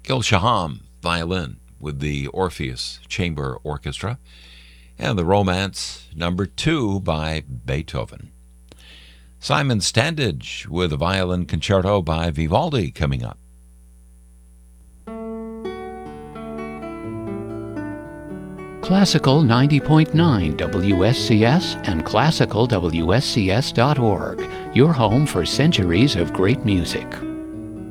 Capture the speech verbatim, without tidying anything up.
Gil Shaham, violin with the Orpheus Chamber Orchestra, and the Romance Number Two by Beethoven. Simon Standage with a violin concerto by Vivaldi coming up. Classical ninety point nine W S C S and classical W S C S dot org, your home for centuries of great music.